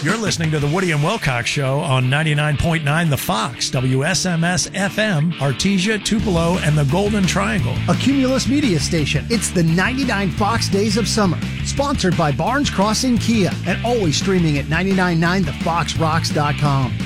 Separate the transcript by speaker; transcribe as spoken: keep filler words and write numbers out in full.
Speaker 1: You're listening to the Woody and Wilcox Show on ninety-nine point nine The Fox, W S M S F M, Artesia, Tupelo, and the Golden Triangle.
Speaker 2: A Cumulus media station. It's the ninety-nine Fox Days of Summer. Sponsored by Barnes Crossing Kia and always streaming at nine nine nine the fox rocks dot com.